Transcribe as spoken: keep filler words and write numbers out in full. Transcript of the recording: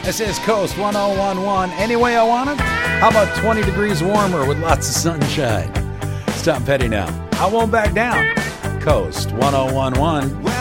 This is Coast one oh one one. Any way I want it? How about twenty degrees warmer with lots of sunshine? It's Tom Petty now. I won't back down. Coast one oh one one.